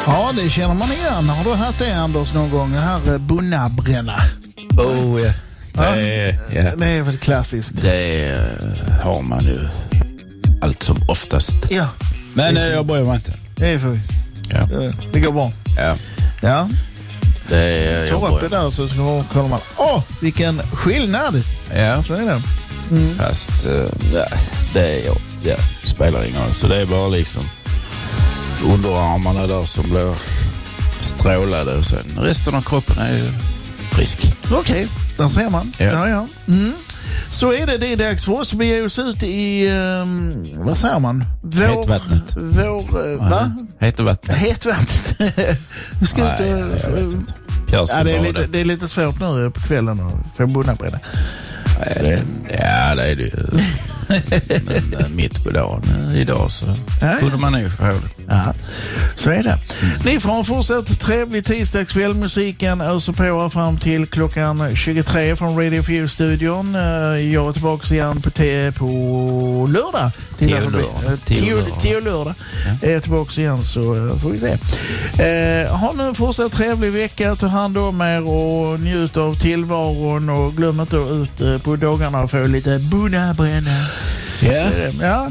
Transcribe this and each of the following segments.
Ja, det känner man igen. Har du hört det, Anders, någon gång? Den här Bonnabränna. Oh, ja. Det är väl klassiskt. Det har man ju allt som oftast. Ja. Men jag börjar mig inte. Det är för Ja. det går bra. Ja. Ja. Ta upp det där så kollar man. Vilken skillnad. Ja. Så är det. Fast det spelar ingen roll. Så det är bara liksom underarmarna där som blir strålade och sen resten av kroppen är ju frisk. Okej, där ser man. Ja. Så är det är dags för oss att bege oss ut i, vad säger man? Hetvattnet. Va? Hetvattnet. Hetvattnet. Vi ska ut och... det är lite svårt nu på kvällen att få Bonnabränna. Ja, det är det ju. Men mitt på dagen idag så kunde man ju få det. Ja, så är det. Ni får en fortsatt trevlig tisdagskväll. Musiken öser på fram till klockan 23 från Radio 4-studion. Jag är tillbaka igen på lördag. Till lördag. Jag är tillbaka igen, så får vi se. Ha nu en fortsatt trevlig vecka. Ta hand om er och njut av tillvaron och glöm inte ut på dagarna och få lite Bonnabränna. Ja.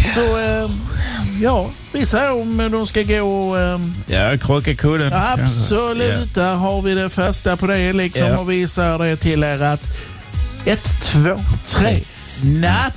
Så vi ser om de ska gå krocka kudden. Absolut, där har vi det fasta på det liksom och visar det till er att 1, 2, 3 natt.